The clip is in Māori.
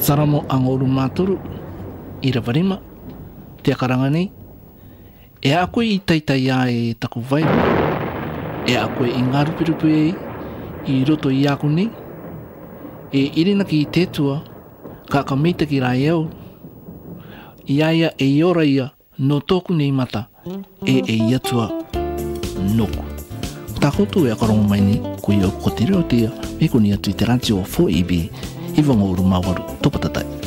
Saramo ang uru maturu I rawarima te akaranga nei. E a koe I taitai a e taku vai. E a koe I ngā rupirupu e I roto I aku nei. E irina ki I tētua ka meita ki rai au. Iaia e ora ia no tōku nei mata e iatua noku. Tā koutou e akarongo mai ni ko I au ko te reo tia me ko ni atu I te ranti o 4EB I wanga uru mawaru topatatai.